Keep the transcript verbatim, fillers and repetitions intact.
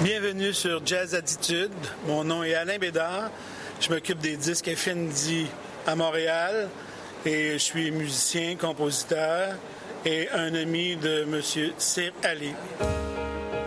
Bienvenue sur Jazz Attitude. Mon nom est Alain Bédard. Je m'occupe des disques F N D à Montréal et je suis musicien, compositeur et un ami de M. Sir Ali.